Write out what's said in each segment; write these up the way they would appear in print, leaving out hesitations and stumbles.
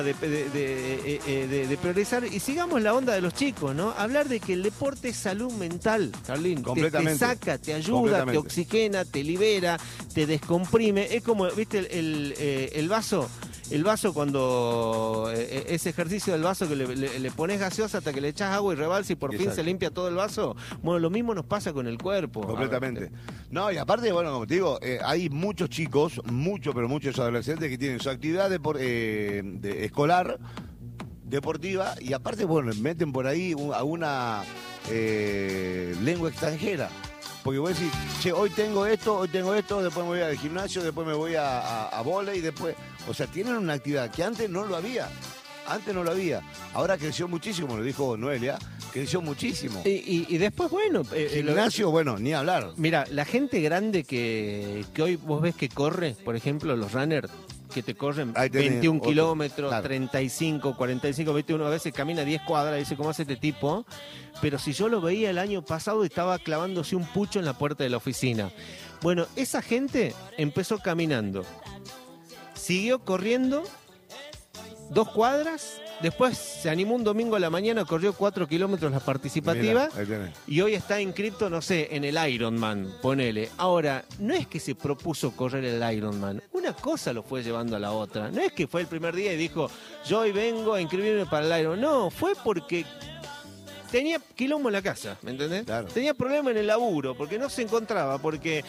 de priorizar y sigamos la onda de los chicos, ¿no? Hablar de que el deporte es salud mental, Carlín. Te saca, te ayuda, te oxigena, te libera, te descomprime. Es como, ¿viste el vaso? El vaso cuando ese ejercicio del vaso que le pones gaseosa hasta que le echas agua y rebalsa y por fin se limpia todo el vaso. Bueno, lo mismo nos pasa con el cuerpo. Completamente. No, y aparte, bueno, como te digo, hay muchos chicos, pero muchos adolescentes que tienen su actividad escolar, deportiva, y aparte, bueno, meten por ahí alguna lengua extranjera. Porque vos decís, che, hoy tengo esto, después me voy al gimnasio, después me voy a vóley, después... O sea, tienen una actividad que antes no lo había. Ahora creció muchísimo, lo dijo Noelia, creció muchísimo. Y después, bueno... gimnasio, bueno, ni hablar. Mira, la gente grande que hoy vos ves que corre, por ejemplo, los runners, que te corren 21 kilómetros, claro. 35, 45, 21, a veces camina 10 cuadras, dice, ¿cómo hace este tipo? Pero si yo lo veía el año pasado, estaba clavándose un pucho en la puerta de la oficina. Bueno, esa gente empezó caminando, siguió corriendo 2 cuadras, después se animó un domingo a la mañana, corrió 4 kilómetros la participativa. Mirá, y hoy está inscripto, no sé, en el Ironman, ponele. Ahora, no es que se propuso correr el Ironman, una cosa lo fue llevando a la otra. No es que fue el primer día y dijo, yo hoy vengo a inscribirme para el Ironman. No, fue porque... tenía quilombo en la casa, ¿me entendés? Claro. Tenía problema en el laburo, porque no se encontraba, porque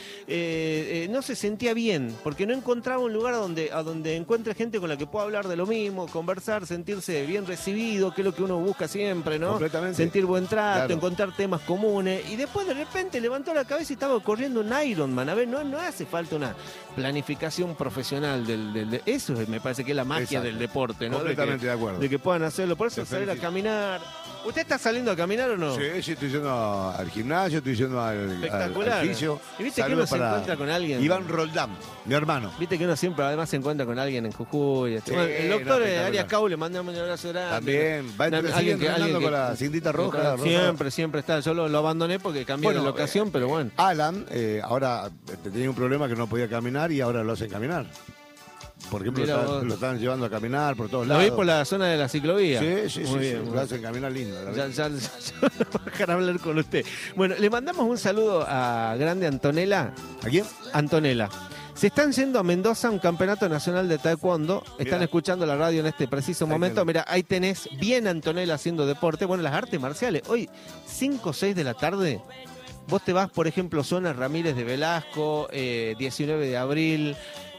no se sentía bien, porque no encontraba un lugar a donde encuentre gente con la que pueda hablar de lo mismo, conversar, sentirse bien recibido, que es lo que uno busca siempre, ¿no? Completamente. Sentir buen trato, claro. Encontrar temas comunes, y después de repente levantó la cabeza y estaba corriendo un Ironman. A ver, no hace falta una planificación profesional eso me parece que es la magia del deporte, ¿no? Completamente de acuerdo. De que puedan hacerlo, por eso salir a caminar. ¿Usted está saliendo a caminar o no? Sí, estoy yendo al gimnasio, estoy yendo al fisio. ¿Y viste que uno se encuentra con alguien? Iván Roldán, mi hermano. Viste que uno siempre además se encuentra con alguien en Jujuy. Sí, bueno, el doctor Arias Cau le manda un abrazo grande. También, va entrenando con la cintita roja. Siempre está. Yo lo abandoné porque cambié de locación, pero bueno. Alan, ahora tenía un problema que no podía caminar y ahora lo hace caminar. Por ejemplo, lo están llevando a caminar por todos lados. ¿Lo vi por la zona de la ciclovía? Sí. Lo hacen caminar lindo. Ya voy a dejar hablar con usted. Bueno, le mandamos un saludo a grande Antonella. ¿A quién? Antonella. Se están yendo a Mendoza a un campeonato nacional de taekwondo. Están escuchando la radio en este preciso momento. Mira, ahí tenés bien Antonella haciendo deporte. Bueno, las artes marciales. Hoy, 5 o 6 de la tarde, vos te vas, por ejemplo, zona Ramírez de Velasco, 19 de abril...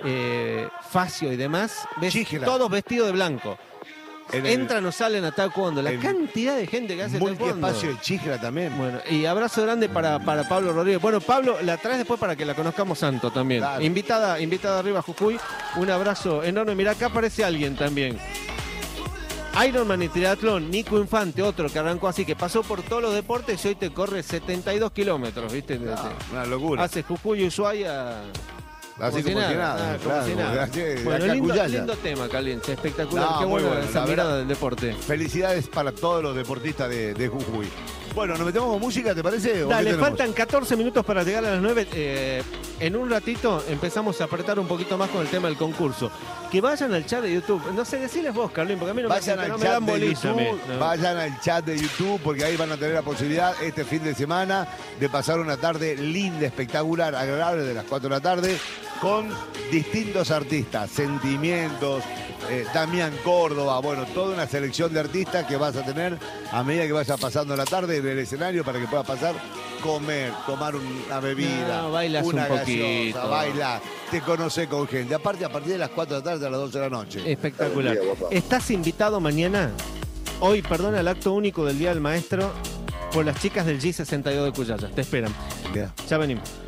Facio y demás, ves todos vestidos de blanco. Entran o salen a taekwondo. La cantidad de gente que hace taekwondo. Multiespacio de Chijra también. Bueno, y abrazo grande para Pablo Rodríguez. Bueno, Pablo, la traes después para que la conozcamos santo también. Claro. Invitada arriba a Jujuy. Un abrazo enorme. Mirá, acá aparece alguien también. Ironman y triatlón, Nico Infante, otro que arrancó así, que pasó por todos los deportes y hoy te corre 72 kilómetros, ¿viste? Una locura. Hace Jujuy y Ushuaia... Así como que nada, claro. Bueno, lindo tema, Caliente, espectacular. Qué bueno esa mirada del deporte. Felicidades para todos los deportistas de Jujuy. Bueno, ¿nos metemos con música, te parece? Dale, faltan 14 minutos para llegar a las 9. En un ratito empezamos a apretar un poquito más con el tema del concurso. Que vayan al chat de YouTube. No sé, decirles vos, Carlín, porque a mí no me dan bolilla. Vayan al chat de YouTube, porque ahí van a tener la posibilidad este fin de semana de pasar una tarde linda, espectacular, agradable de las 4 de la tarde con distintos artistas, Sentimientos, Damián Córdoba, bueno, toda una selección de artistas que vas a tener a medida que vayas pasando la tarde en el escenario para que puedas pasar, comer, tomar una bebida, una gaseosa, bailar, te conocés con gente. Aparte, a partir de las 4 de la tarde a las 12 de la noche. Espectacular. ¿Estás invitado mañana? Hoy, perdón, al acto único del Día del Maestro por las chicas del G62 de Cuyaya. Te esperan. Ya venimos.